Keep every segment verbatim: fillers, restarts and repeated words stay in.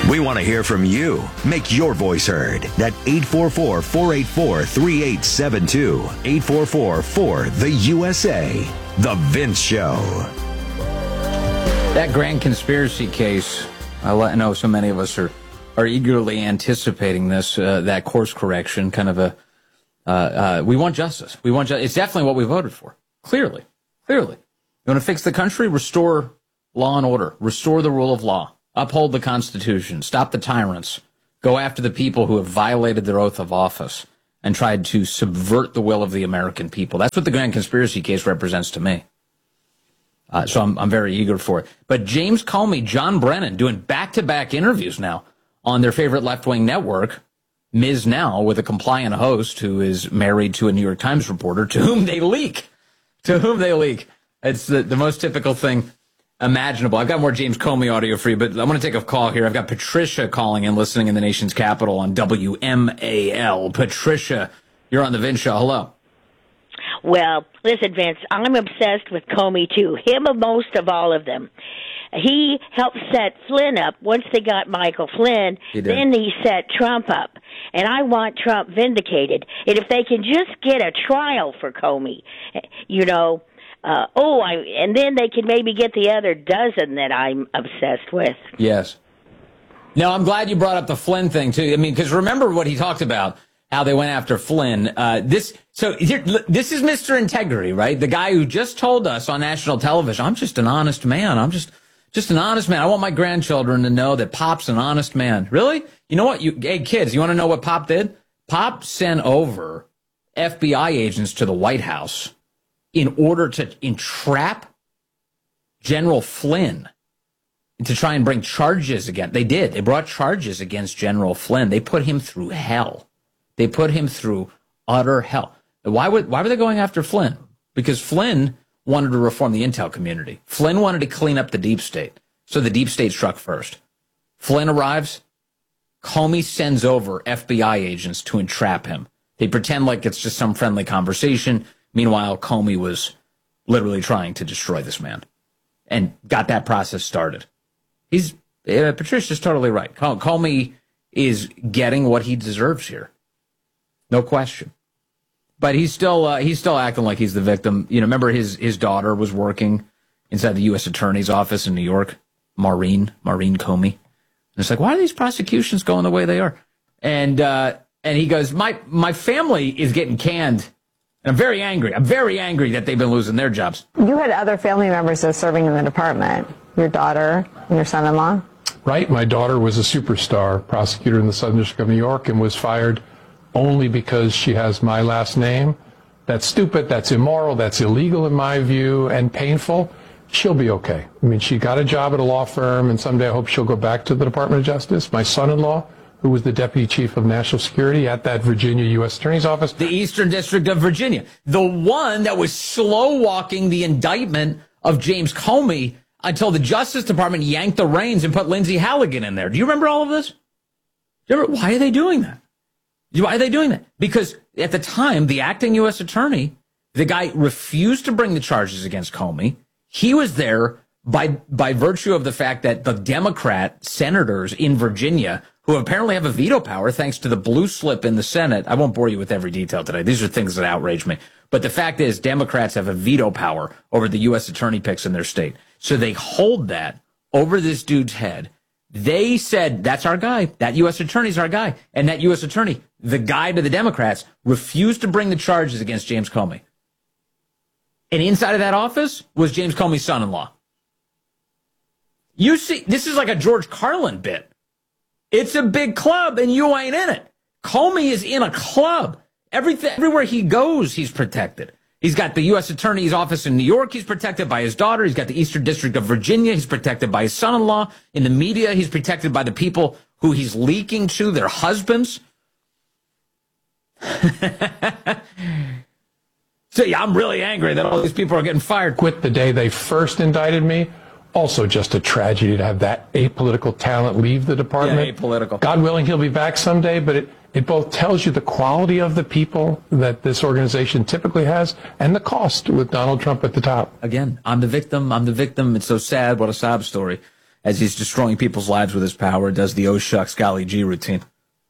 We want to hear from you. Make your voice heard at eight four four, four eight four, three eight seven two. eight four four, four, the U S A. The Vince Show. That grand conspiracy case, I know so many of us are, are eagerly anticipating this, uh, that course correction, kind of a, uh, uh, we want justice. We want justice. It's definitely what we voted for. Clearly. Clearly. You want to fix the country? Restore law and order. Restore the rule of law. Uphold the Constitution, stop the tyrants, go after the people who have violated their oath of office and tried to subvert the will of the American people. That's what the grand conspiracy case represents to me. Uh, so I'm, I'm very eager for it. But James Comey, John Brennan, doing back-to-back interviews now on their favorite left-wing network, Miz Now, with a compliant host who is married to a New York Times reporter, to whom they leak. To whom they leak. It's the, the most typical thing imaginable. I've got more James Comey audio for you, but I want to take a call here. I've got Patricia calling in, listening in the nation's capital on W M A L. Patricia, you're on the Vince Show. Hello. Well, listen, Vince, I'm obsessed with Comey, too. Him most of all of them. He helped set Flynn up. Once they got Michael Flynn, he then he set Trump up. And I want Trump vindicated. And if they can just get a trial for Comey, you know, Uh, oh, I, and then they can maybe get the other dozen that I'm obsessed with. Yes. No, I'm glad you brought up the Flynn thing, too. I mean, because remember what he talked about, how they went after Flynn. Uh, this, so here, this is Mister Integrity, right? The guy who just told us on national television, I'm just an honest man. I'm just, just an honest man. I want my grandchildren to know that Pop's an honest man. Really? You know what? You, hey, kids, you want to know what Pop did? Pop sent over F B I agents to the White House in order to entrap General Flynn, to try and bring charges against. They did. They brought charges against General Flynn. They put him through hell. They put him through utter hell. Why would, why were they going after Flynn? Because Flynn wanted to reform the intel community. Flynn wanted to clean up the deep state. So the deep state struck first. Flynn arrives. Comey sends over F B I agents to entrap him. They pretend like it's just some friendly conversation. Meanwhile, Comey was literally trying to destroy this man and got that process started. He's uh, Patricia's totally right. Comey is getting what he deserves here. No question. But he's still uh, he's still acting like he's the victim. You know, remember his his daughter was working inside the U S Attorney's office in New York, Maureen, Maureen Comey. And it's like, why are these prosecutions going the way they are? And uh, and he goes, my my family is getting canned. And I'm very angry. I'm very angry that they've been losing their jobs. You had other family members that were serving in the department, your daughter and your son-in-law? Right. My daughter was a superstar prosecutor in the Southern District of New York and was fired only because she has my last name. That's stupid. That's immoral. That's illegal in my view and painful. She'll be okay. I mean, she got a job at a law firm, and someday I hope she'll go back to the Department of Justice. My son-in-law, who was the deputy chief of national security at that Virginia U S Attorney's Office. The Eastern District of Virginia. The one that was slow-walking the indictment of James Comey until the Justice Department yanked the reins and put Lindsay Halligan in there. Do you remember all of this? Do you remember, why are they doing that? Why are they doing that? Because at the time, the acting U S attorney, the guy refused to bring the charges against Comey. He was there by by virtue of the fact that the Democrat senators in Virginia, who apparently have a veto power thanks to the blue slip in the Senate. I won't bore you with every detail today. These are things that outrage me. But the fact is, Democrats have a veto power over the U S attorney picks in their state. So they hold that over this dude's head. They said, that's our guy. That U S attorney's our guy. And that U S attorney, the guy to the Democrats, refused to bring the charges against James Comey. And inside of that office was James Comey's son-in-law. You see, this is like a George Carlin bit. It's a big club, and you ain't in it. Comey is in a club. Everything, everywhere he goes, he's protected. He's got the U S Attorney's office in New York. He's protected by his daughter. He's got the Eastern District of Virginia. He's protected by his son-in-law. In the media, he's protected by the people who he's leaking to, their husbands. So, yeah, I'm really angry that all these people are getting fired. Quit the day they first indicted me. Also just a tragedy to have that apolitical talent leave the department. Yeah, apolitical. God willing, he'll be back someday, but it, it both tells you the quality of the people that this organization typically has and the cost with Donald Trump at the top. Again, I'm the victim. I'm the victim. It's so sad. What a sob story. as he's destroying people's lives with his power, does the oh shucks golly gee routine.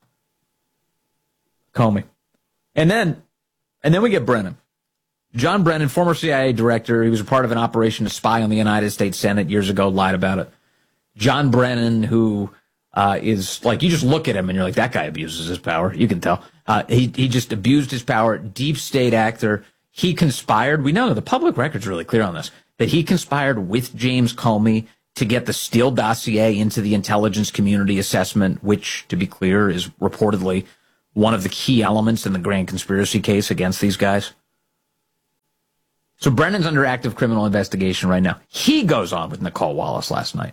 Comey. And then, and then we get Brennan. John Brennan, former C I A director. He was a part of an operation to spy on the United States Senate years ago, lied about it. John Brennan, who uh, is like, you just look at him and you're like, that guy abuses his power. You can tell. Uh, he, he just abused his power. Deep state actor. He conspired. We know the public record's really clear on this, that he conspired with James Comey to get the Steele dossier into the intelligence community assessment, which, to be clear, is reportedly one of the key elements in the grand conspiracy case against these guys. So Brennan's under active criminal investigation right now. He goes on with Nicole Wallace last night.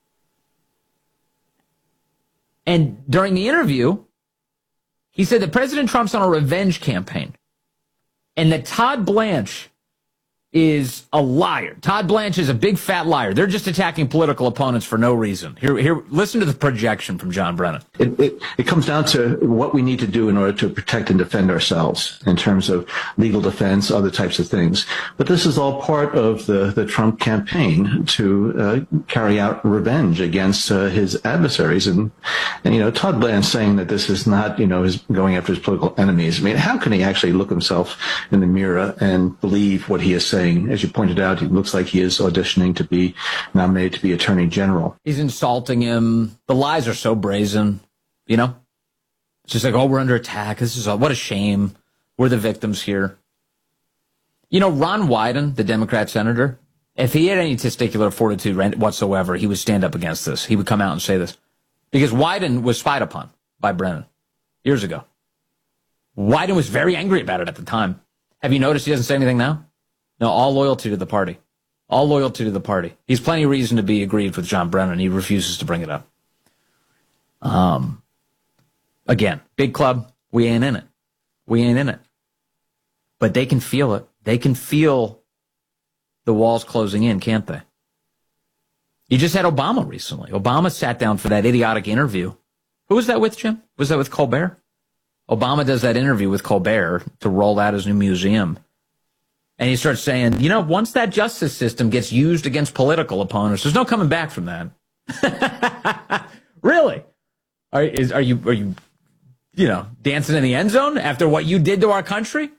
And during the interview, he said that President Trump's on a revenge campaign and that Todd Blanche is a liar. Todd Blanche is a big fat liar. They're just attacking political opponents for no reason. Here, here, listen to the projection from John Brennan. It, it, it comes down to what we need to do in order to protect and defend ourselves in terms of legal defense, other types of things. But this is all part of the, the Trump campaign to uh, carry out revenge against uh, his adversaries. And, and, you know, Todd Blanche saying that this is not, you know, his going after his political enemies. I mean, how can he actually look himself in the mirror and believe what he is saying? As you pointed out, it looks like he is auditioning to be nominated to be Attorney General. He's insulting him. The lies are so brazen, you know? It's just like, oh, we're under attack. This is a, what a shame. We're the victims here. You know, Ron Wyden, the Democrat senator, if he had any testicular fortitude whatsoever, he would stand up against this. He would come out and say this. Because Wyden was spied upon by Brennan years ago. Wyden was very angry about it at the time. Have you noticed he doesn't say anything now? No, all loyalty to the party. All loyalty to the party. He's plenty of reason to be aggrieved with John Brennan. He refuses to bring it up. Um, again, big club, we ain't in it. We ain't in it. But they can feel it. They can feel the walls closing in, can't they? You just had Obama recently. Obama sat down for that idiotic interview. Who was that with, Jim? Was that with Colbert? Obama does that interview with Colbert to roll out his new museum. And he starts saying, you know, once that justice system gets used against political opponents, there's no coming back from that. Really? Are, is, are you, are you, you know, dancing in the end zone after what you did to our country?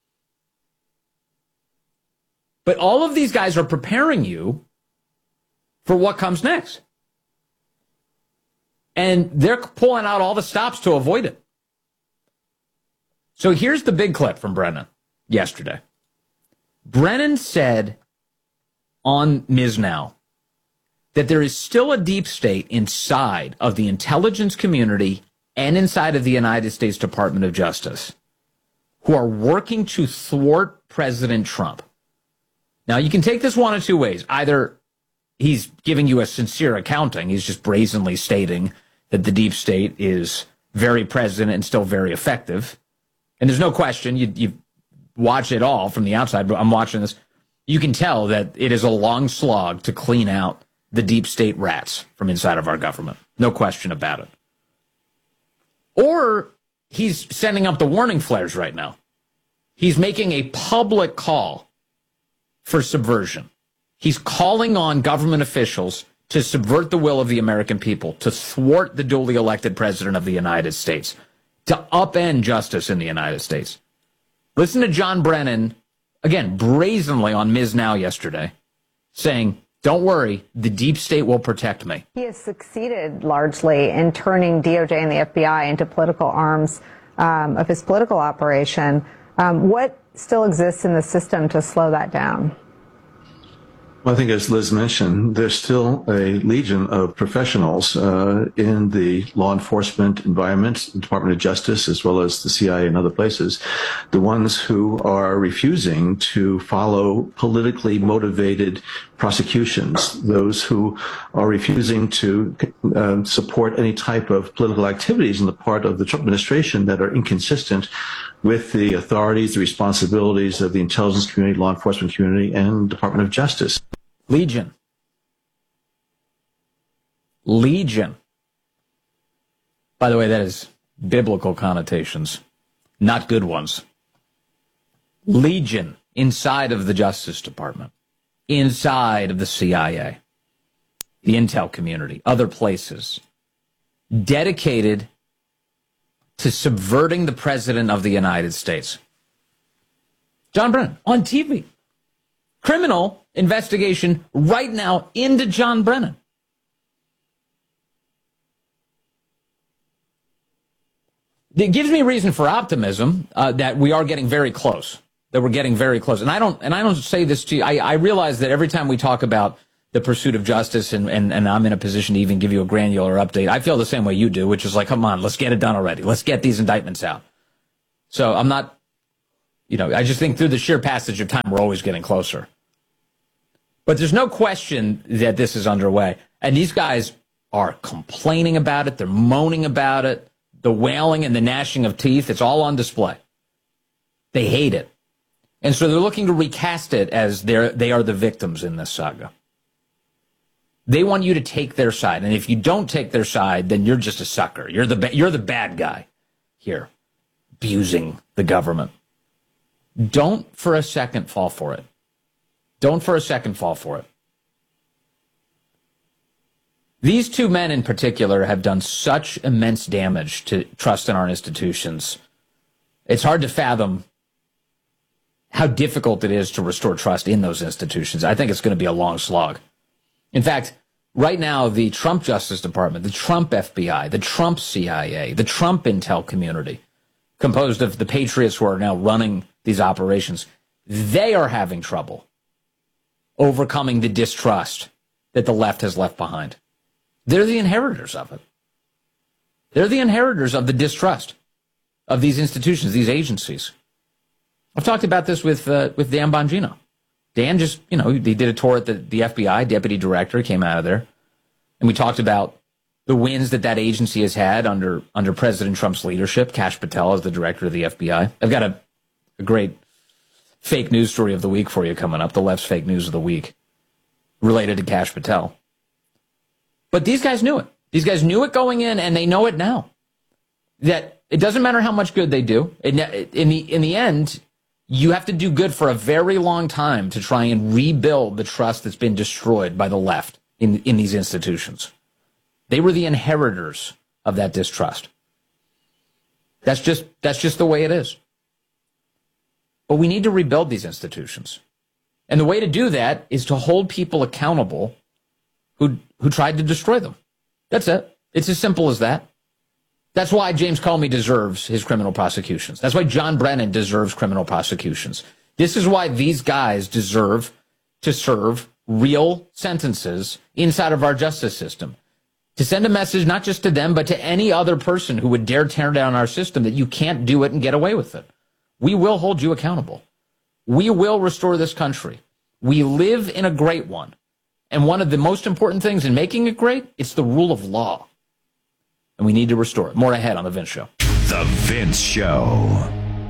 But all of these guys are preparing you for what comes next. And they're pulling out all the stops to avoid it. So here's the big clip from Brennan yesterday. Brennan said on Miz Now that there is still a deep state inside of the intelligence community and inside of the United States Department of Justice who are working to thwart President Trump. Now, you can take this one of two ways. Either he's giving you a sincere accounting. He's just brazenly stating that the deep state is very present and still very effective. And there's no question, you, you watch it all from the outside, but I'm watching this. You can tell that it is a long slog to clean out the deep state rats from inside of our government. No question about it. Or he's sending up the warning flares right now. He's making a public call for subversion. He's calling on government officials to subvert the will of the American people, to thwart the duly elected president of the United States, to upend justice in the United States. Listen to John Brennan, again, brazenly on Miz Now yesterday, saying, don't worry, the deep state will protect me. He has succeeded largely in turning D O J and the F B I into political arms um, of his political operation. Um, what still exists in the system to slow that down? Well, I think, as Liz mentioned, there's still a legion of professionals uh, in the law enforcement environment, the Department of Justice, as well as the C I A and other places, the ones who are refusing to follow politically motivated prosecutions, those who are refusing to uh, support any type of political activities on the part of the Trump administration that are inconsistent with the authorities, the responsibilities of the intelligence community, law enforcement community, and Department of Justice. Legion. Legion. By the way, that is biblical connotations, not good ones. Legion inside of the Justice Department, inside of the C I A. the intel community, other places, dedicated to subverting the president of the United States. John Brennan on T V. Criminal investigation right now into John Brennan. It gives me reason for optimism uh, that we are getting very close. That we're getting very close. And I don't and I don't say this to you. I, I realize that every time we talk about the pursuit of justice and, and, and I'm in a position to even give you a granular update, I feel the same way you do, which is like, come on, let's get it done already. Let's get these indictments out. So I'm not, you know, I just think through the sheer passage of time, we're always getting closer. But there's no question that this is underway. And these guys are complaining about it. They're moaning about it. The wailing and the gnashing of teeth, it's all on display. They hate it. And so they're looking to recast it as they're, they are the victims in this saga. They want you to take their side. And if you don't take their side, then you're just a sucker. You're the, ba- you're the bad guy here, abusing the government. Don't for a second fall for it. Don't for a second fall for it. These two men in particular have done such immense damage to trust in our institutions. It's hard to fathom how difficult it is to restore trust in those institutions. I think it's going to be a long slog. In fact, right now, the Trump Justice Department, the Trump F B I, the Trump C I A, the Trump intel community, composed of the patriots who are now running these operations, they are having trouble overcoming the distrust that the left has left behind. They're the inheritors of it. They're the inheritors of the distrust of these institutions, these agencies. I've talked about this with uh, with Dan Bongino. Dan just, you know, he did a tour at the, the F B I, deputy director, came out of there. And we talked about the wins that that agency has had under under President Trump's leadership. Kash Patel is the director of the F B I. I've got a, a great fake news story of the week for you coming up, the left's fake news of the week, related to Kash Patel. But these guys knew it. These guys knew it going in, and they know it now. That it doesn't matter how much good they do. In the, in the end, you have to do good for a very long time to try and rebuild the trust that's been destroyed by the left in, in these institutions. They were the inheritors of that distrust. That's just, that's just the way it is. But we need to rebuild these institutions. And the way to do that is to hold people accountable who who tried to destroy them. That's it. It's as simple as that. That's why James Comey deserves his criminal prosecutions. That's why John Brennan deserves criminal prosecutions. This is why these guys deserve to serve real sentences inside of our justice system. To send a message not just to them, but to any other person who would dare tear down our system that you can't do it and get away with it. We will hold you accountable. We will restore this country. We live in a great one. And one of the most important things in making it great, it's the rule of law. And we need to restore it. More ahead on The Vince Show. The Vince Show.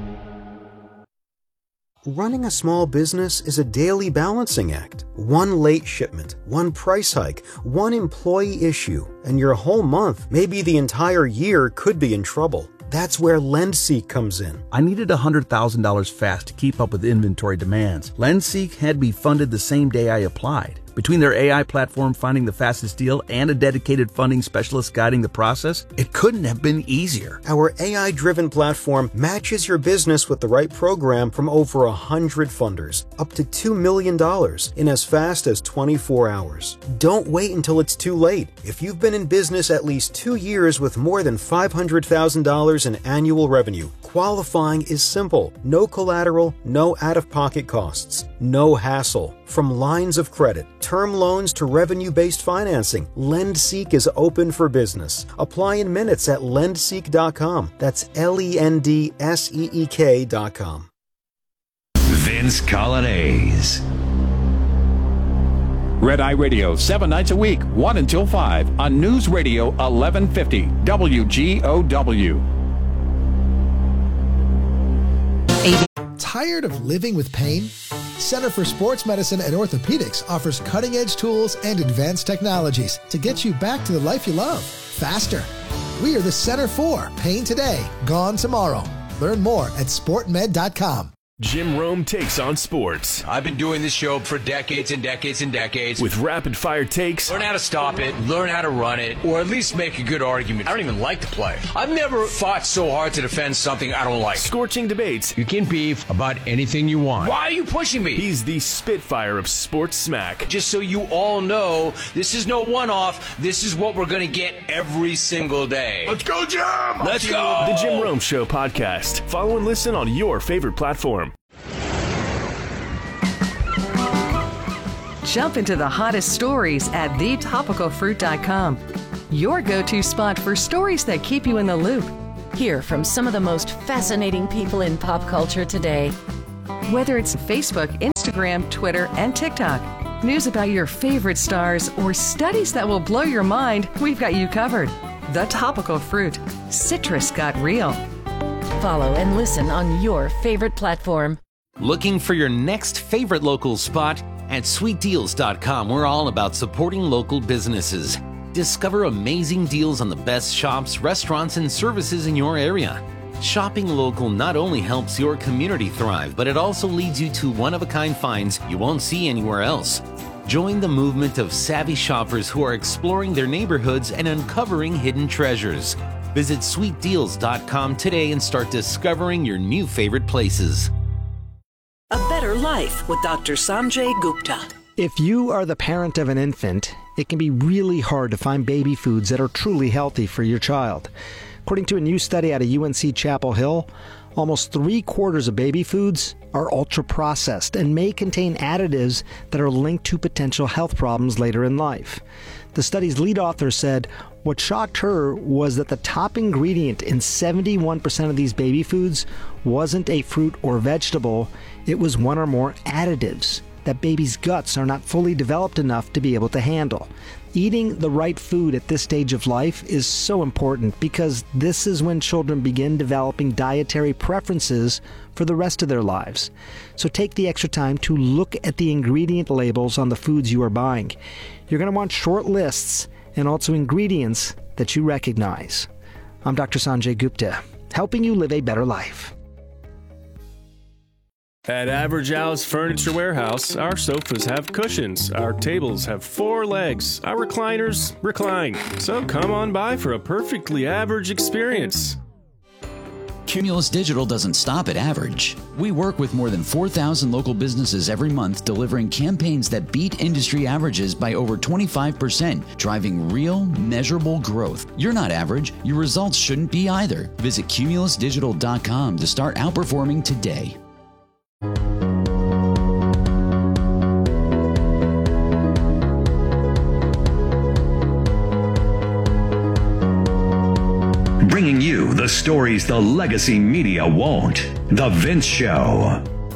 Running a small business is a daily balancing act. One late shipment, one price hike, one employee issue, and your whole month, maybe the entire year, could be in trouble. That's where LendSeek comes in. I needed one hundred thousand dollars fast to keep up with inventory demands. LendSeek had me funded the same day I applied. Between their A I platform finding the fastest deal and a dedicated funding specialist guiding the process, it couldn't have been easier. Our A I-driven platform matches your business with the right program from over one hundred funders, up to two million dollars in as fast as twenty-four hours. Don't wait until it's too late. If you've been in business at least two years with more than five hundred thousand dollars in annual revenue, qualifying is simple. No collateral, no out-of-pocket costs, no hassle. From lines of credit, term loans to revenue-based financing, LendSeek is open for business. Apply in minutes at lendseek dot com. That's L E N D S E E K dot com. Vince Coglianese. Red Eye Radio, seven nights a week, one until five, on News Radio eleven fifty, W G O W. Tired of living with pain? Center for Sports Medicine and Orthopedics offers cutting-edge tools and advanced technologies to get you back to the life you love, faster. We are the Center for Pain Today, Gone Tomorrow. Learn more at sport med dot com. Jim Rome takes on sports. I've been doing this show for decades and decades and decades. With rapid-fire takes. Learn how to stop it, learn how to run it, or at least make a good argument. I don't even like the play. I've never fought so hard to defend something I don't like. Scorching debates. You can beef about anything you want. Why are you pushing me? He's the Spitfire of sports smack. Just so you all know, this is no one-off. This is what we're going to get every single day. Let's go, Jim! Let's go! The Jim Rome Show podcast. Follow and listen on your favorite platform. Jump into the hottest stories at the topical fruit dot com. Your go-to spot for stories that keep you in the loop. Hear from some of the most fascinating people in pop culture today. Whether it's Facebook, Instagram, Twitter, and TikTok, news about your favorite stars, or studies that will blow your mind, we've got you covered. The Topical Fruit. Citrus got real. Follow and listen on your favorite platform. Looking for your next favorite local spot? At sweet deals dot com, we're all about supporting local businesses. Discover amazing deals on the best shops, restaurants, and services in your area. Shopping local not only helps your community thrive, but it also leads you to one-of-a-kind finds you won't see anywhere else. Join the movement of savvy shoppers who are exploring their neighborhoods and uncovering hidden treasures. Visit sweet deals dot com today and start discovering your new favorite places. A Better Life with Doctor Sanjay Gupta. If you are the parent of an infant, it can be really hard to find baby foods that are truly healthy for your child. According to a new study out of U N C Chapel Hill, almost three quarters of baby foods are ultra-processed and may contain additives that are linked to potential health problems later in life. The study's lead author said what shocked her was that the top ingredient in seventy-one percent of these baby foods wasn't a fruit or vegetable, it was one or more additives that babies' guts are not fully developed enough to be able to handle. Eating the right food at this stage of life is so important because this is when children begin developing dietary preferences for the rest of their lives. So take the extra time to look at the ingredient labels on the foods you are buying. You're going to want short lists and also ingredients that you recognize. I'm Doctor Sanjay Gupta, helping you live a better life. At Average Al's Furniture Warehouse, our sofas have cushions, our tables have four legs, our recliners recline. So come on by for a perfectly average experience. Cumulus Digital doesn't stop at average. We work with more than four thousand local businesses every month, delivering campaigns that beat industry averages by over twenty-five percent, driving real, measurable growth. You're not average. Your results shouldn't be either. Visit cumulus digital dot com to start outperforming today. Bringing you the stories the legacy media won't. The Vince Show.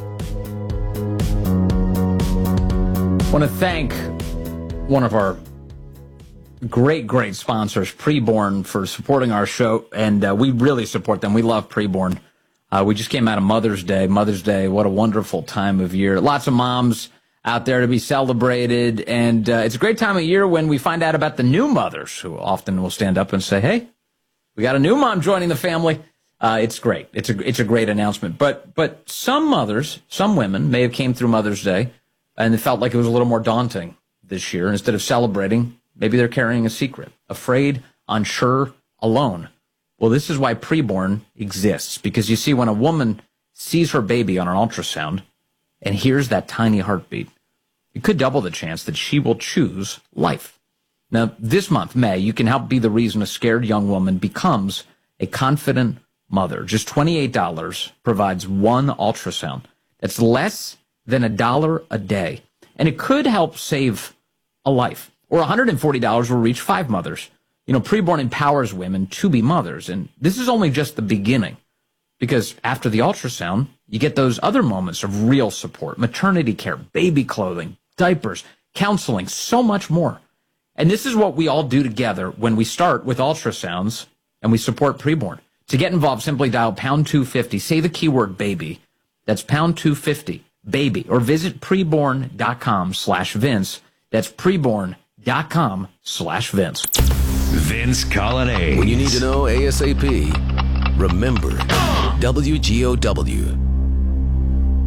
I want to thank one of our great, great sponsors, Preborn, for supporting our show, and uh, we really support them. We love Preborn. Uh, we just came out of Mother's Day. Mother's Day, what a wonderful time of year. Lots of moms out there to be celebrated, and uh, it's a great time of year when we find out about the new mothers who often will stand up and say, hey, we got a new mom joining the family. Uh, it's great. It's a it's a great announcement. But but some mothers, some women may have came through Mother's Day and it felt like it was a little more daunting this year. Instead of celebrating, maybe they're carrying a secret, afraid, unsure, alone. Well, this is why Preborn exists, because you see, when a woman sees her baby on an ultrasound and hears that tiny heartbeat, it could double the chance that she will choose life. Now, this month, May, you can help be the reason a scared young woman becomes a confident mother. Just twenty-eight dollars provides one ultrasound. That's less than a dollar a day. And it could help save a life. Or one hundred forty dollars will reach five mothers. You know, Preborn empowers women to be mothers. And this is only just the beginning. Because after the ultrasound, you get those other moments of real support, maternity care, baby clothing, diapers, counseling, so much more. And this is what we all do together when we start with ultrasounds and we support Preborn. To get involved, simply dial pound two fifty, say the keyword baby. That's pound two fifty, baby, or visit preborn.com slash Vince. That's preborn.com slash Vince. Vince Colonnade. When you need to know ASAP, remember W G O W.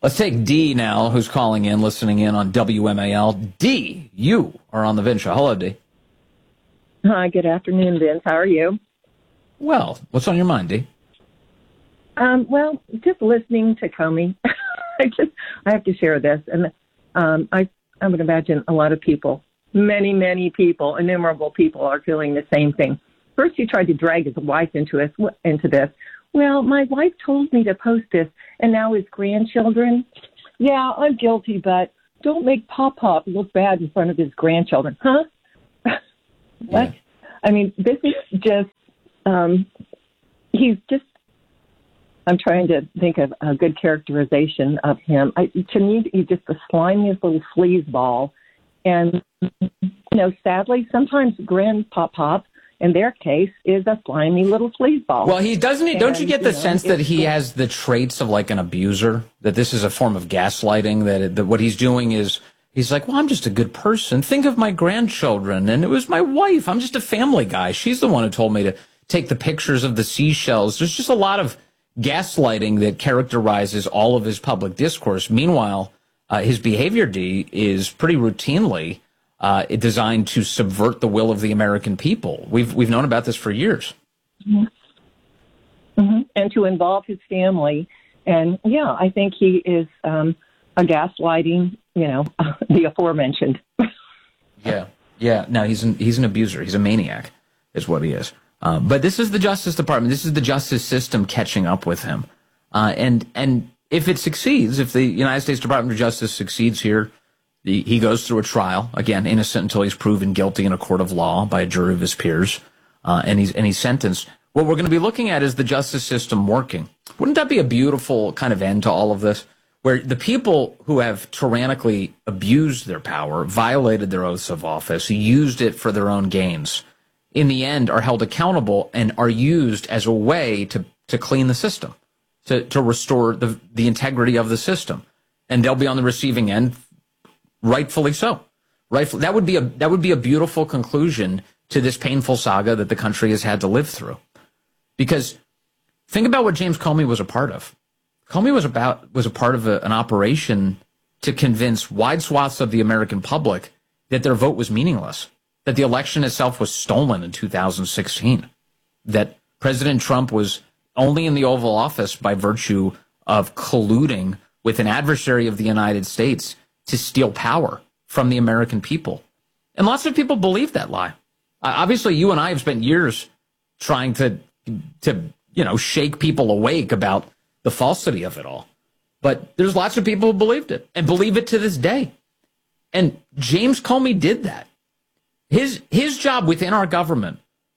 Let's take D now, who's calling in, listening in on W M A L. D, you are on the Vince Show. Hello, D. Hi, good afternoon, Vince. How are you? Well, what's on your mind, D? Um, well, just listening to Comey, I just I have to share this, and um, I I would imagine a lot of people, many many people, innumerable people, are feeling the same thing. First, he tried to drag his wife into this into this. Well, my wife told me to post this, and now his grandchildren. Yeah, I'm guilty, but don't make Pop Pop look bad in front of his grandchildren, huh? What? Yeah. I mean, this is just, um, he's just, I'm trying to think of a good characterization of him. I, to me, he's just the slimiest little sleazeball. And, you know, sadly, sometimes Grandpa Pop, in their case, is a slimy little sleazeball. Well, he doesn't. He, don't you get the you know, sense that he has the traits of like an abuser? That this is a form of gaslighting. That, it, that what he's doing is he's like, well, I'm just a good person. Think of my grandchildren, and it was my wife. I'm just a family guy. She's the one who told me to take the pictures of the seashells. There's just a lot of gaslighting that characterizes all of his public discourse. Meanwhile, uh, his behavior, D, is pretty routinely Uh, designed to subvert the will of the American people. We've we've known about this for years. Mm-hmm. Mm-hmm. And to involve his family. And, yeah, I think he is um, a gaslighting, you know, the aforementioned. yeah, yeah. No, he's an, he's an abuser. He's a maniac is what he is. Uh, but this is the Justice Department. This is the justice system catching up with him. Uh, and and if it succeeds, if the United States Department of Justice succeeds here, The, he goes through a trial, again, innocent until he's proven guilty in a court of law by a jury of his peers, uh, and he's and he's sentenced. What we're going to be looking at is the justice system working. Wouldn't that be a beautiful kind of end to all of this, where the people who have tyrannically abused their power, violated their oaths of office, used it for their own gains, in the end are held accountable and are used as a way to, to clean the system, to, to restore the, the integrity of the system. And they'll be on the receiving end. Rightfully so. Rightfully, that would be a that would be a beautiful conclusion to this painful saga that the country has had to live through. Because think about what James Comey was a part of. Comey was about was a part of a, an operation to convince wide swaths of the American public that their vote was meaningless, that the election itself was stolen in two thousand sixteen, that President Trump was only in the Oval Office by virtue of colluding with an adversary of the United States to steal power from the American people. And lots of people believe that lie. Uh, obviously, you and I have spent years trying to, to, you know, shake people awake about the falsity of it all. But there's lots of people who believed it and believe it to this day. And James Comey did that. His, his job within our government,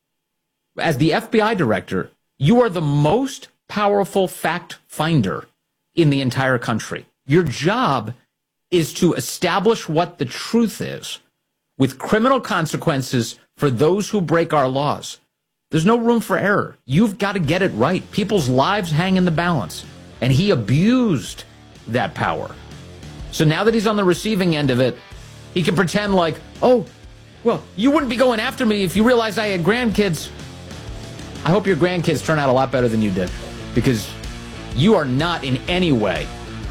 as the F B I director, you are the most powerful fact finder in the entire country. Your job is to establish what the truth is with criminal consequences for those who break our laws. There's no room for error. You've got to get it right. People's lives hang in the balance. And he abused that power. So now that he's on the receiving end of it, he can pretend like, oh, well, you wouldn't be going after me if you realized I had grandkids. I hope your grandkids turn out a lot better than you did, because you are not in any way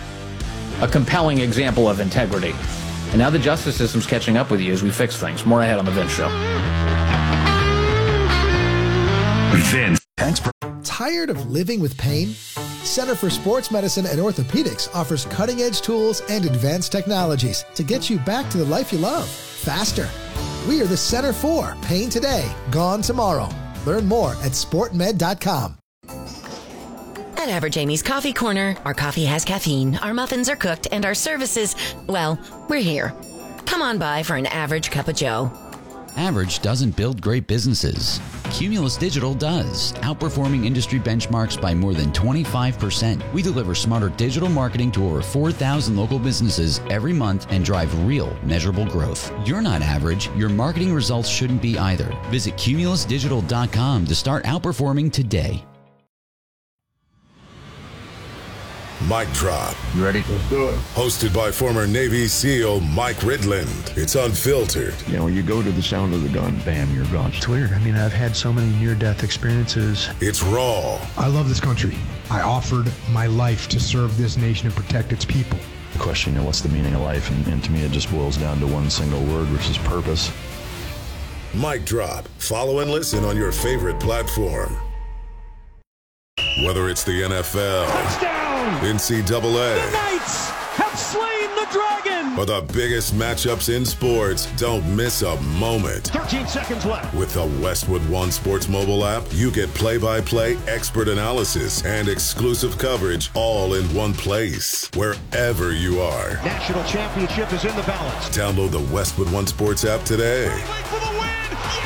a compelling example of integrity. And now the justice system's catching up with you as we fix things. More ahead on The Vince Show. Vince. Thanks for- Tired of living with pain? Center for Sports Medicine and Orthopedics offers cutting-edge tools and advanced technologies to get you back to the life you love faster. We are the Center for Pain Today, Gone Tomorrow. Learn more at sport med dot com. At Average Amy's Coffee Corner, our coffee has caffeine, our muffins are cooked, and our services, well, we're here. Come on by for an average cup of joe. Average doesn't build great businesses. Cumulus Digital does, outperforming industry benchmarks by more than twenty-five percent. We deliver smarter digital marketing to over four thousand local businesses every month and drive real, measurable growth. You're not average. Your marketing results shouldn't be either. Visit cumulus digital dot com to start outperforming today. Mic Drop. You ready? Let's do it. Hosted by former Navy SEAL Mike Ridland. It's unfiltered. You know, you go to the sound of the gun, bam, you're gone. It's weird. I mean, I've had so many near-death experiences. It's raw. I love this country. I offered my life to serve this nation and protect its people. The question, you know, what's the meaning of life? And, and to me, it just boils down to one single word, which is purpose. Mic Drop. Follow and listen on your favorite platform. Whether it's the N F L, touchdown, N C double A, the Knights have slain the dragon, or the biggest matchups in sports, don't miss a moment. thirteen seconds left. With the Westwood One Sports mobile app, you get play-by-play expert analysis and exclusive coverage all in one place, wherever you are. National championship is in the balance. Download the Westwood One Sports app today. For the win.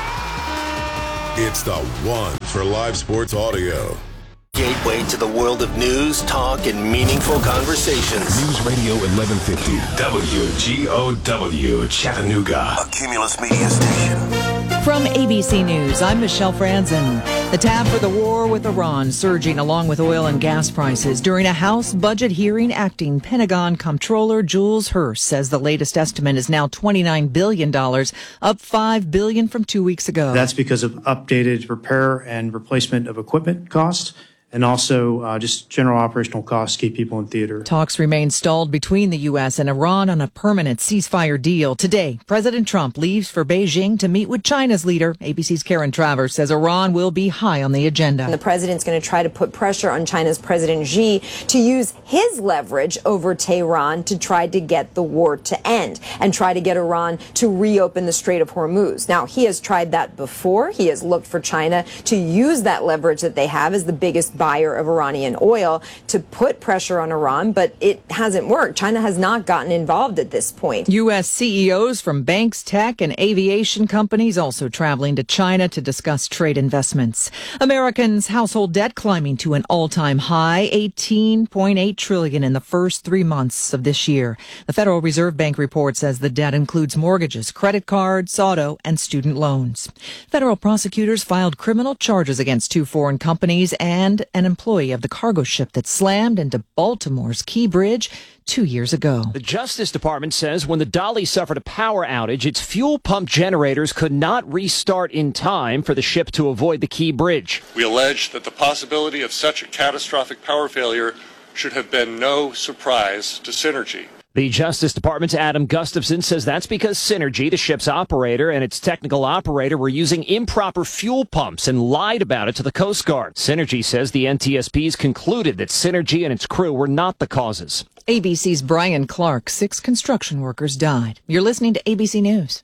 Yeah! It's the one for live sports audio. Gateway to the world of news, talk, and meaningful conversations. News Radio eleven fifty, W G O W, Chattanooga. A Cumulus Media station. From A B C News, I'm Michelle Franzen. The tab for the war with Iran surging along with oil and gas prices. During a House budget hearing, acting Pentagon Comptroller Jules Hurst says the latest estimate is now twenty-nine billion dollars, up five billion dollars from two weeks ago. That's because of updated repair and replacement of equipment costs, and also uh, just general operational costs to keep people in theater. Talks remain stalled between the U S and Iran on a permanent ceasefire deal. Today, President Trump leaves for Beijing to meet with China's leader. A B C's Karen Travers says Iran will be high on the agenda. And the president's going to try to put pressure on China's President Xi to use his leverage over Tehran to try to get the war to end and try to get Iran to reopen the Strait of Hormuz. Now, he has tried that before. He has looked for China to use that leverage that they have as the biggest buyer of Iranian oil to put pressure on Iran, but it hasn't worked. China has not gotten involved at this point. U S C E Os from banks, tech, and aviation companies also traveling to China to discuss trade investments. Americans' household debt climbing to an all-time high, eighteen point eight trillion dollars in the first three months of this year. The Federal Reserve Bank report says the debt includes mortgages, credit cards, auto, and student loans. Federal prosecutors filed criminal charges against two foreign companies and an employee of the cargo ship that slammed into Baltimore's Key Bridge two years ago. The Justice Department says when the Dolly suffered a power outage, its fuel pump generators could not restart in time for the ship to avoid the Key Bridge. We allege that the possibility of such a catastrophic power failure should have been no surprise to Synergy. The Justice Department's Adam Gustafson says that's because Synergy, the ship's operator, and its technical operator were using improper fuel pumps and lied about it to the Coast Guard. Synergy says the N T S Bs concluded that Synergy and its crew were not the causes. A B C's Brian Clark, six construction workers died. You're listening to A B C News.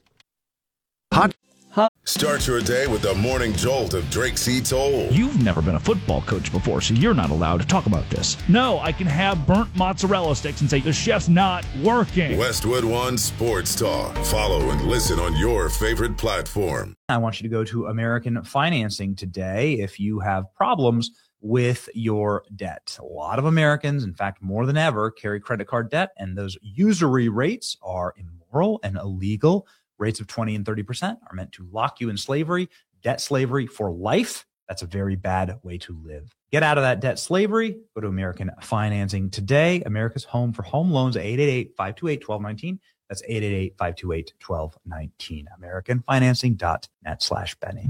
Hot. Start your day with the morning jolt of Drake C. Toll. You've never been a football coach before, so you're not allowed to talk about this. No, I can have burnt mozzarella sticks and say the chef's not working. Westwood One Sports Talk. Follow and listen on your favorite platform. I want you to go to American Financing today if you have problems with your debt. A lot of Americans, in fact, more than ever, carry credit card debt, and those usury rates are immoral and illegal. Rates of twenty and thirty percent are meant to lock you in slavery, debt slavery for life. That's a very bad way to live. Get out of that debt slavery. Go to American Financing today. America's home for home loans, eight eight eight, five two eight, one two one nine. That's eight eight eight, five two eight, one two one nine. American Financing dot net slash Benny.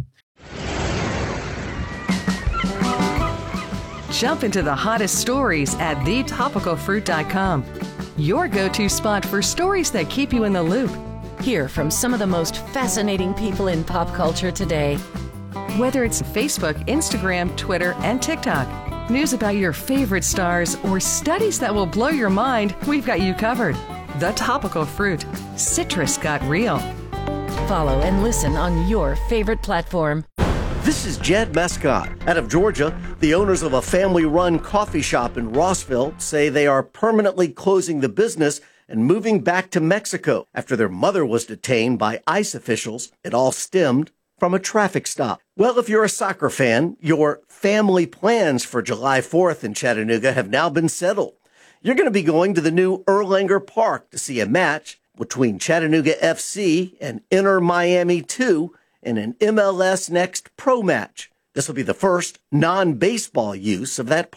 Jump into the hottest stories at the topical fruit dot com. Your go-to spot for stories that keep you in the loop. Hear from some of the most fascinating people in pop culture today. Whether it's Facebook, Instagram, Twitter, and TikTok, news about your favorite stars, or studies that will blow your mind, we've got you covered. The Topical Fruit. Citrus got real. Follow and listen on your favorite platform. This is Jed Mescott. Out of Georgia, the owners of a family-run coffee shop in Rossville say they are permanently closing the business and moving back to Mexico after their mother was detained by ICE officials. It all stemmed from a traffic stop. Well, if you're a soccer fan, your family plans for July fourth in Chattanooga have now been settled. You're going to be going to the new Erlanger Park to see a match between Chattanooga F C and Inter Miami two in an M L S Next Pro match. This will be the first non-baseball use of that park.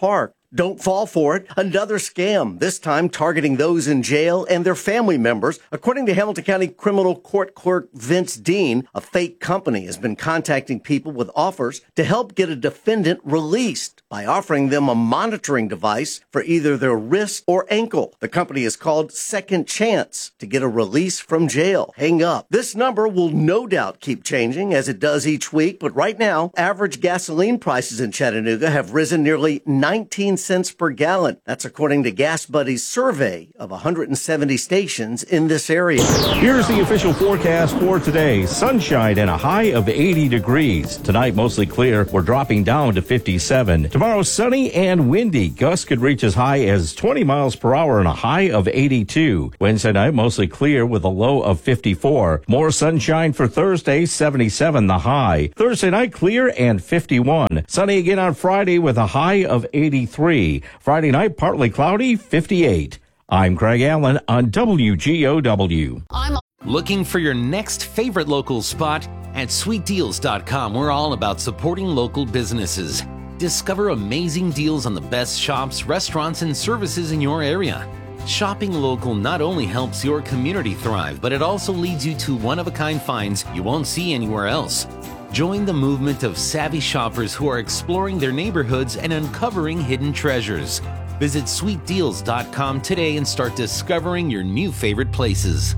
Don't fall for it. Another scam, this time targeting those in jail and their family members. According to Hamilton County Criminal Court Clerk Vince Dean, a fake company has been contacting people with offers to help get a defendant released by offering them a monitoring device for either their wrist or ankle. The company is called Second Chance to get a release from jail. Hang up. This number will no doubt keep changing as it does each week, but right now, average gasoline prices in Chattanooga have risen nearly nineteen cents per gallon. That's according to Gas Buddy's survey of one hundred seventy stations in this area. Here's the official forecast for today. Sunshine and a high of eighty degrees. Tonight, mostly clear. We're dropping down to fifty-seven. Tomorrow, sunny and windy. Gusts could reach as high as twenty miles per hour and a high of eighty-two. Wednesday night, mostly clear with a low of fifty-four. More sunshine for Thursday, seventy-seven the high. Thursday night, clear and fifty-one. Sunny again on Friday with a high of eighty-three. Friday night, partly cloudy, fifty-eight. I'm Craig Allen on W G O W. I'm looking for your next favorite local spot? At sweet deals dot com, we're all about supporting local businesses. Discover amazing deals on the best shops, restaurants, and services in your area. Shopping local not only helps your community thrive, but it also leads you to one-of-a-kind finds you won't see anywhere else. Join the movement of savvy shoppers who are exploring their neighborhoods and uncovering hidden treasures. Visit sweet deals dot com today and start discovering your new favorite places.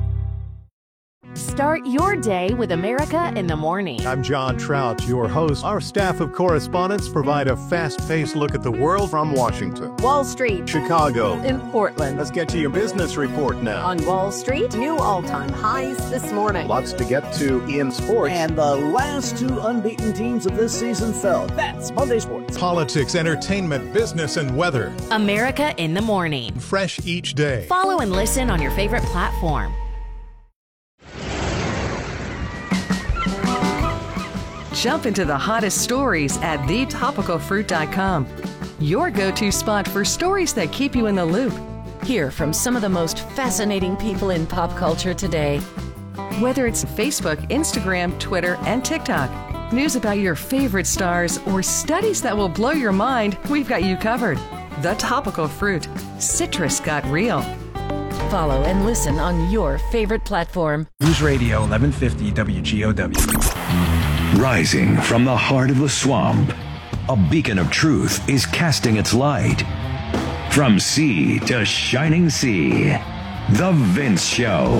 Start your day with America in the Morning. I'm John Trout, your host. Our staff of correspondents provide a fast-paced look at the world from Washington, Wall Street, Chicago, in Portland. Let's get to your business report now. On Wall Street, new all-time highs this morning. Lots to get to in sports. And the last two unbeaten teams of this season fell. That's Monday Sports. Politics, entertainment, business, and weather. America in the Morning. Fresh each day. Follow and listen on your favorite platform. Jump into the hottest stories at the topical fruit dot com. Your go-to spot for stories that keep you in the loop. Hear from some of the most fascinating people in pop culture today. Whether it's Facebook, Instagram, Twitter, and TikTok, news about your favorite stars, or studies that will blow your mind, we've got you covered. The Topical Fruit. Citrus got real. Follow and listen on your favorite platform. News Radio eleven fifty W G O W. Rising from the heart of the swamp, a beacon of truth is casting its light. From sea to shining sea, The Vince Show.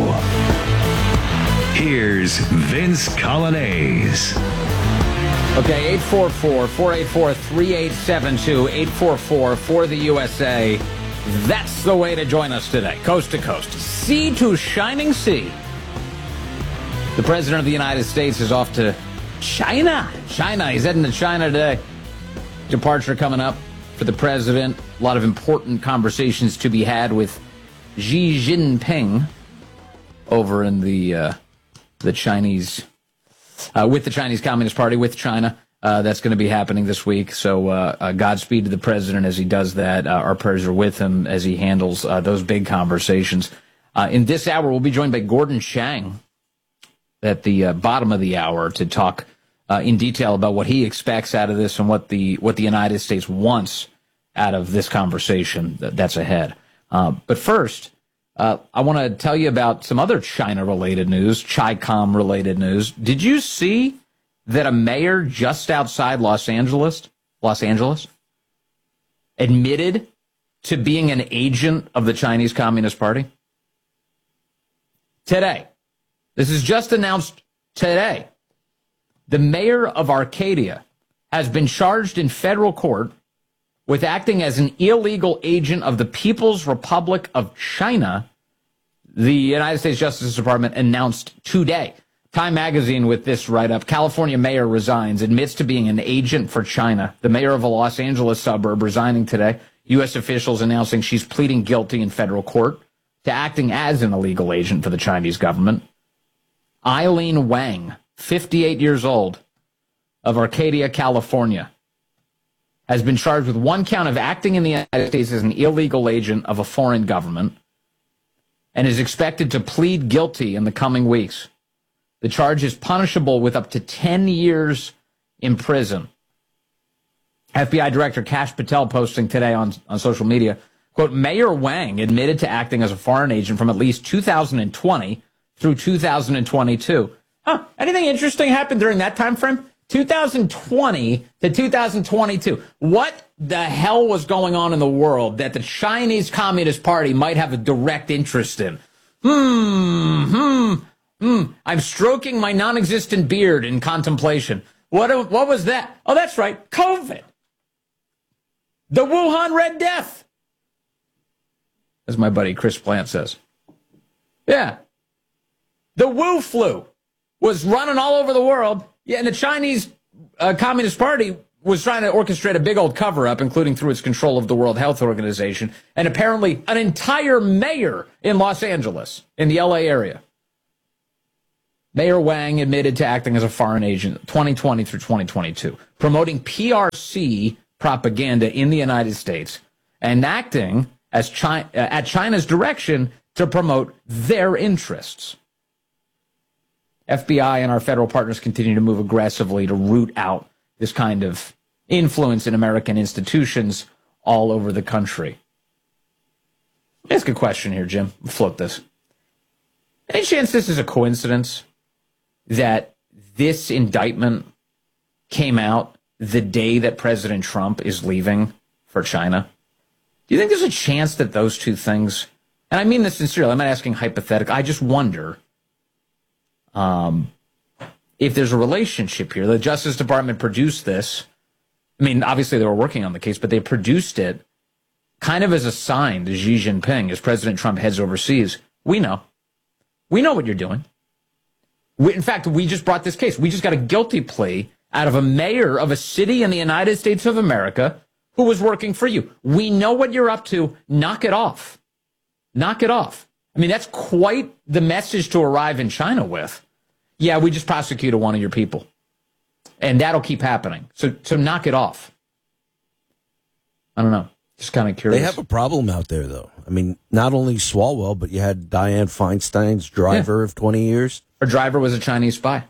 Here's Vince Colonnese. Okay, eight four four, four eight four, three eight seven two, eight four four for the U S A. That's the way to join us today, coast to coast, sea to shining sea. The President of the United States is off to China. China. He's heading to China today. Departure coming up for the president. A lot of important conversations to be had with Xi Jinping over in the uh, the Chinese, uh, with the Chinese Communist Party, with China. Uh, that's going to be happening this week. So uh, uh, Godspeed to the president as he does that. Uh, our prayers are with him as he handles uh, those big conversations. Uh, in this hour, we'll be joined by Gordon Chang at the uh, bottom of the hour to talk uh, in detail about what he expects out of this and what the what the United States wants out of this conversation that's ahead. Uh, but first, uh, I want to tell you about some other China-related news, Chi-Com-related news. Did you see that a mayor just outside Los Angeles, Los Angeles, admitted to being an agent of the Chinese Communist Party? Today. This is just announced today. The mayor of Arcadia has been charged in federal court with acting as an illegal agent of the People's Republic of China, the United States Justice Department announced today. Time magazine with this write-up. California mayor resigns, admits to being an agent for China. The mayor of a Los Angeles suburb resigning today. U S officials announcing she's pleading guilty in federal court to acting as an illegal agent for the Chinese government. Eileen Wang, fifty-eight years old, of Arcadia, California, has been charged with one count of acting in the United States as an illegal agent of a foreign government and is expected to plead guilty in the coming weeks. The charge is punishable with up to ten years in prison. F B I Director Kash Patel posting today on, on social media, quote, Mayor Wang admitted to acting as a foreign agent from at least two thousand twenty through two thousand twenty-two. Huh, anything interesting happened during that time frame? two thousand twenty to two thousand twenty-two. What the hell was going on in the world that the Chinese Communist Party might have a direct interest in? Hmm, hmm, hmm. I'm stroking my non-existent beard in contemplation. What, what was that? Oh, that's right. COVID. The Wuhan Red Death. As my buddy Chris Plant says. Yeah. The Wu flu was running all over the world. Yeah, and the Chinese uh, Communist Party was trying to orchestrate a big old cover-up, including through its control of the World Health Organization, and apparently an entire mayor in Los Angeles, in the L A area. Mayor Wang admitted to acting as a foreign agent twenty twenty through twenty twenty-two, promoting P R C propaganda in the United States and acting as China, uh, at China's direction to promote their interests. F B I and our federal partners continue to move aggressively to root out this kind of influence in American institutions all over the country. Ask a question here, Jim. Float this. Any chance this is a coincidence that this indictment came out the day that President Trump is leaving for China? Do you think there's a chance that those two things, and I mean this sincerely, I'm not asking hypothetical, I just wonder um, if there's a relationship here. The Justice Department produced this. I mean, obviously they were working on the case, but they produced it kind of as a sign to Xi Jinping as President Trump heads overseas. We know. We know what you're doing. We, in fact, we just brought this case. We just got a guilty plea out of a mayor of a city in the United States of America who was working for you. We know what you're up to. Knock it off. Knock it off. I mean, that's quite the message to arrive in China with. Yeah, we just prosecuted one of your people. And that'll keep happening. So, so knock it off. I don't know. Just kind of curious. They have a problem out there, though. I mean, not only Swalwell, but you had Dianne Feinstein's driver yeah. of twenty years. Her driver was a Chinese spy.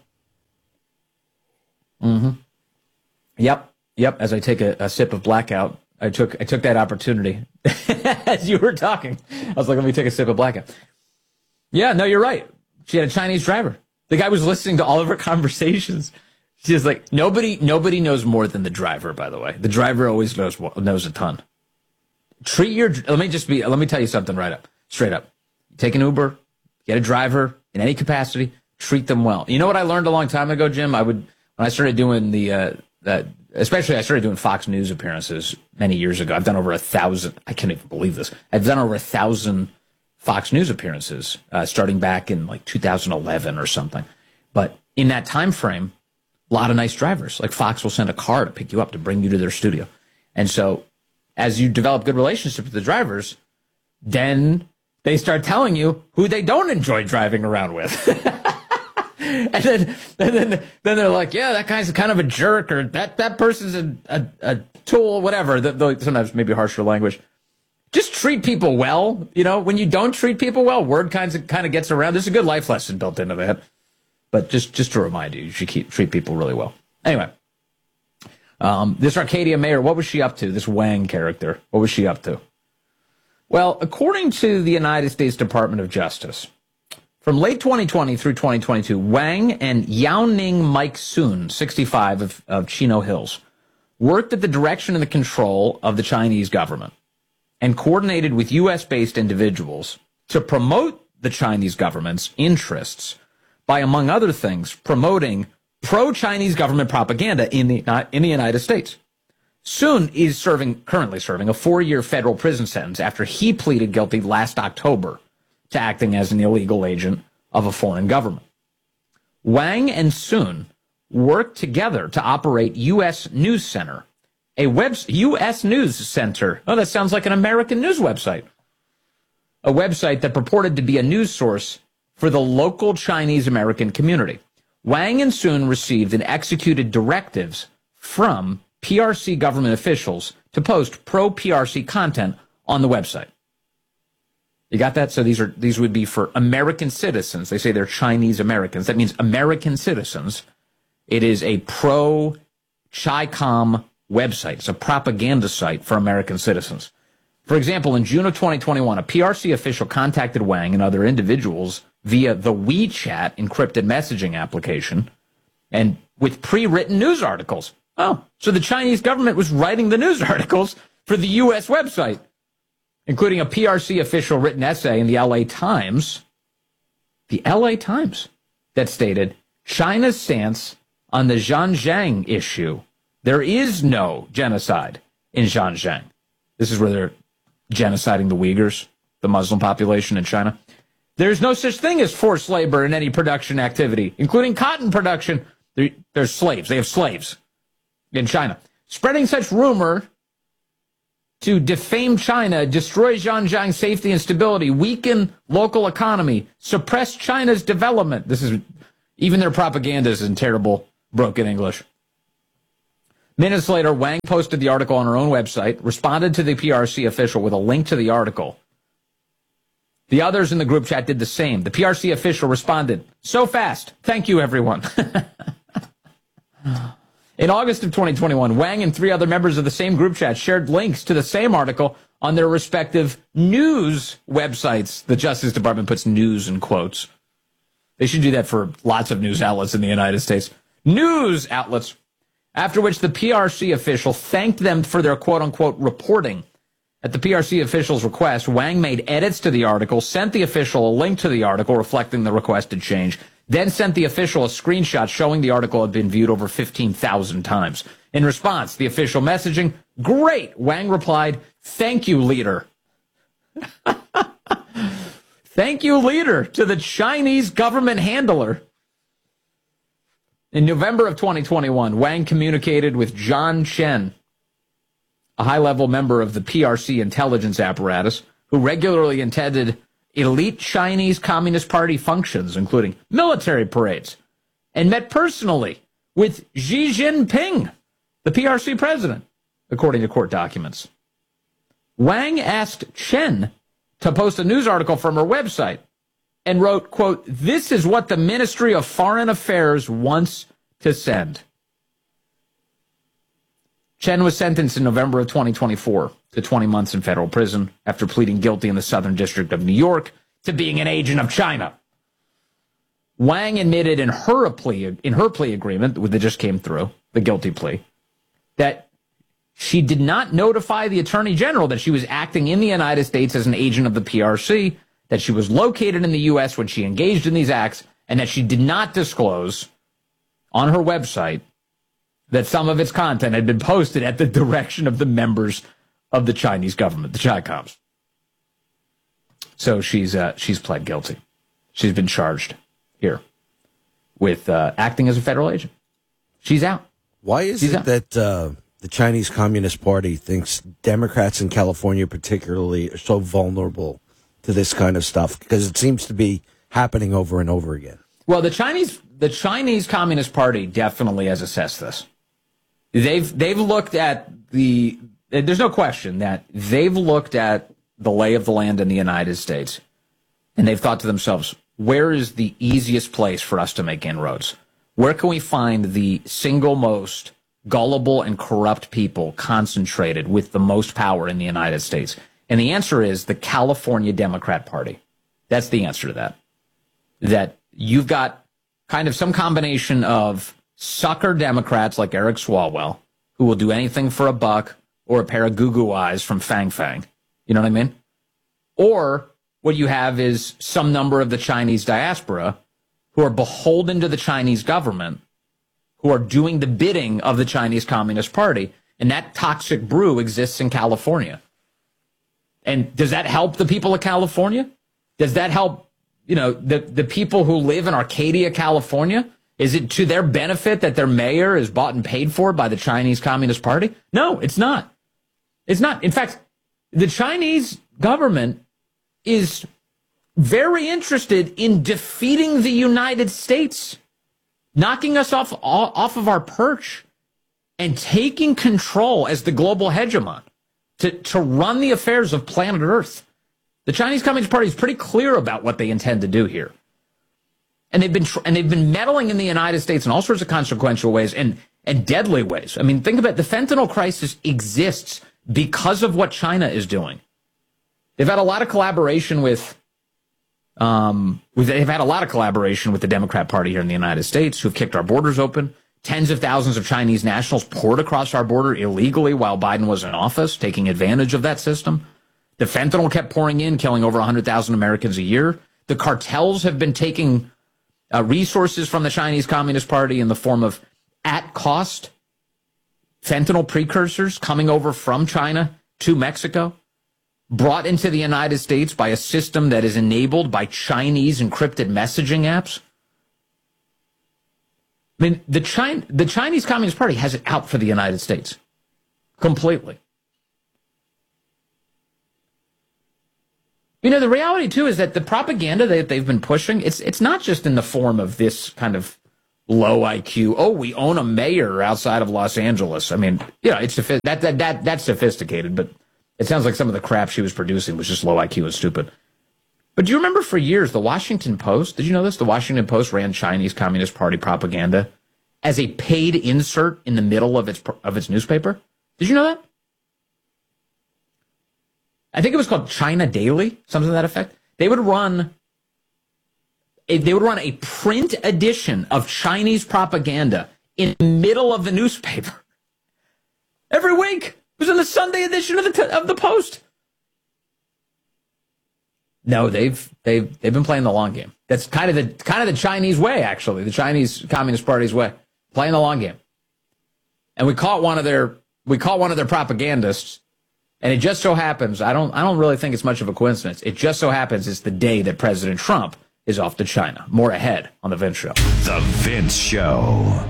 Mm-hmm. Yep. Yep. As I take a, a sip of blackout, I took I took that opportunity as you were talking. I was like, let me take a sip of blackout. Yeah, no, you're right. She had a Chinese driver. The guy was listening to all of her conversations. She's like, nobody nobody knows more than the driver, by the way. The driver always knows knows a ton. Treat your let me just be let me tell you something right up, straight up. Take an Uber, get a driver in any capacity, treat them well. You know what I learned a long time ago, Jim? I would when I started doing the uh that especially I started doing Fox News appearances many years ago. I've done over a thousand. I can't even believe this. I've done over a thousand Fox News appearances, uh, starting back in like two thousand eleven or something. But in that time frame, a lot of nice drivers. Like Fox will send a car to pick you up to bring you to their studio. And so as you develop good relationships with the drivers, then they start telling you who they don't enjoy driving around with. and then and then then they're like, yeah, that guy's kind of a jerk, or that, that person's a, a, a tool, whatever. The, sometimes maybe harsher language. Just treat people well. You know, when you don't treat people well, word kind of kind of gets around. There's a good life lesson built into that. But just, just to remind you, you should keep, treat people really well. Anyway, um, this Arcadia mayor, what was she up to? This Wang character, what was she up to? Well, according to the United States Department of Justice, from late twenty twenty through twenty twenty-two, Wang and Yaoning Mike Soon, sixty-five, of, of Chino Hills, worked at the direction and the control of the Chinese government and coordinated with U S-based individuals to promote the Chinese government's interests by, among other things, promoting pro-Chinese government propaganda in the uh, in the United States. Soon is serving currently serving a four-year federal prison sentence after he pleaded guilty last October to acting as an illegal agent of a foreign government. Wang and Soon worked together to operate U S News Center, a web U S News Center. Oh, that sounds like an American news website. A website that purported to be a news source for the local Chinese American community. Wang and Soon received and executed directives from P R C government officials to post pro-P R C content on the website. You got that? So these are these would be for American citizens. They say they're Chinese Americans. That means American citizens. It is a pro-Chi-Com website. It's a propaganda site for American citizens. For example, in June of twenty twenty-one, a P R C official contacted Wang and other individuals via the WeChat encrypted messaging application and with pre-written news articles. Oh, so the Chinese government was writing the news articles for the U S website, including a P R C official written essay in the L A Times, the L A Times, that stated, China's stance on the Xinjiang issue. There is no genocide in Xinjiang. This is where they're genociding the Uyghurs, the Muslim population in China. There's no such thing as forced labor in any production activity, including cotton production. There, there's slaves. They have slaves in China. Spreading such rumor to defame China, destroy Xinjiang safety and stability, weaken local economy, suppress China's development. This is, even their propaganda is in terrible, broken English. Minutes later, Wang posted the article on her own website, responded to the P R C official with a link to the article. The others in the group chat did the same. The P R C official responded, so fast. Thank you, everyone. In August of twenty twenty-one, Wang and three other members of the same group chat shared links to the same article on their respective news websites. The Justice Department puts news in quotes. They should do that for lots of news outlets in the United States. News outlets. After which the P R C official thanked them for their quote-unquote reporting. At the P R C official's request, Wang made edits to the article, sent the official a link to the article reflecting the requested change, then sent the official a screenshot showing the article had been viewed over fifteen thousand times. In response, the official messaging, great, Wang replied, thank you, leader. Thank you, leader, to the Chinese government handler. In November of twenty twenty-one, Wang communicated with John Chen, a high-level member of the P R C intelligence apparatus, who regularly attended elite Chinese Communist Party functions, including military parades, and met personally with Xi Jinping, the P R C president, according to court documents. Wang asked Chen to post a news article from her website and wrote, quote, this is what the Ministry of Foreign Affairs wants to send. Chen was sentenced in November of twenty twenty-four to twenty months in federal prison after pleading guilty in the Southern District of New York to being an agent of China. Wang admitted in her plea, in her plea agreement that just came through, the guilty plea, that she did not notify the Attorney General that she was acting in the United States as an agent of the P R C, that she was located in the U S when she engaged in these acts, and that she did not disclose on her website that some of its content had been posted at the direction of the members of the Chinese government, the Chi-Coms. So she's uh, she's pled guilty. She's been charged here with uh, acting as a federal agent. She's out. Why is she's it out. that uh, the Chinese Communist Party thinks Democrats in California particularly are so vulnerable to this kind of stuff? Because it seems to be happening over and over again. Well, the Chinese the Chinese Communist Party definitely has assessed this. They've they've looked at the. There's no question that they've looked at the lay of the land in the United States, and they've thought to themselves, where is the easiest place for us to make inroads? Where can we find the single most gullible and corrupt people concentrated with the most power in the United States? And the answer is the California Democrat Party. That's the answer to that. That you've got kind of some combination of sucker Democrats like Eric Swalwell, who will do anything for a buck or a pair of goo-goo eyes from Fang Fang. You know what I mean? Or what you have is some number of the Chinese diaspora who are beholden to the Chinese government, who are doing the bidding of the Chinese Communist Party. And that toxic brew exists in California. And does that help the people of California? Does that help, you know, the, the people who live in Arcadia, California? Is it to their benefit that their mayor is bought and paid for by the Chinese Communist Party? No, it's not. It's not. In fact, the Chinese government is very interested in defeating the United States, knocking us off, off of our perch, and taking control as the global hegemon to, to run the affairs of planet Earth. The Chinese Communist Party is pretty clear about what they intend to do here. And they've been and they've been meddling in the United States in all sorts of consequential ways. And and deadly ways. I mean, think about it. The fentanyl crisis exists because of what China is doing. They've had a lot of collaboration with, um, with, they've had a lot of collaboration with the Democrat Party here in the United States, who've kicked our borders open. Tens of thousands of Chinese nationals poured across our border illegally while Biden was in office, taking advantage of that system. The fentanyl kept pouring in, killing over one hundred thousand Americans a year. The cartels have been taking uh, resources from the Chinese Communist Party in the form of at-cost fentanyl precursors coming over from China to Mexico, brought into the United States by a system that is enabled by Chinese encrypted messaging apps. I mean, the China, the Chinese Communist Party has it out for the United States completely. You know, the reality, too, is that the propaganda that they've been pushing, it's it's not just in the form of this kind of low I Q, oh, we own a mayor outside of Los Angeles. I mean, you know, it's that, that, that that's sophisticated, but it sounds like some of the crap she was producing was just low I Q and stupid. But do you remember for years, the Washington Post, did you know this? The Washington Post ran Chinese Communist Party propaganda as a paid insert in the middle of its of its newspaper. Did you know that? I think it was called China Daily, something to that effect. They would run, they would run a print edition of Chinese propaganda in the middle of the newspaper every week. It was in the Sunday edition of the of the Post. No, they've they've they've been playing the long game. That's kind of the kind of the Chinese way, actually, the Chinese Communist Party's way, playing the long game. And we caught one of their we caught one of their propagandists, and it just so happens, I don't I don't really think it's much of a coincidence. It just so happens it's the day that President Trump is off to China. More ahead on the Vince Show. The Vince Show.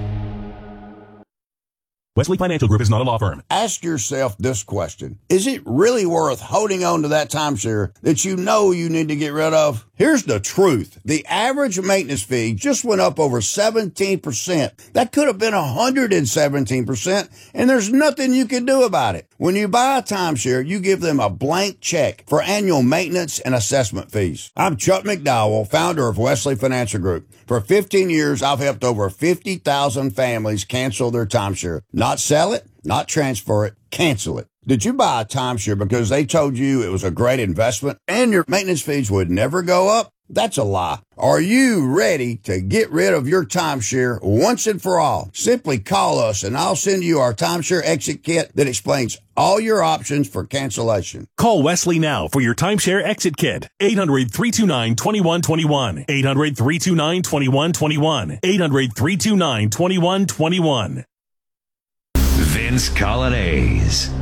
Wesley Financial Group is not a law firm. Ask yourself this question. Is it really worth holding on to that timeshare that you know you need to get rid of? Here's the truth. The average maintenance fee just went up over seventeen percent. That could have been one hundred seventeen percent, and there's nothing you can do about it. When you buy a timeshare, you give them a blank check for annual maintenance and assessment fees. I'm Chuck McDowell, founder of Wesley Financial Group. For fifteen years, I've helped over fifty thousand families cancel their timeshare. Not sell it, not transfer it, cancel it. Did you buy a timeshare because they told you it was a great investment and your maintenance fees would never go up? That's a lie. Are you ready to get rid of your timeshare once and for all? Simply call us and I'll send you our timeshare exit kit that explains all your options for cancellation. Call Wesley now for your timeshare exit kit. eight hundred, three two nine, two one two one. eight hundred, three two nine, two one two one. eight hundred, three two nine, two one two one. Vince Colonnese.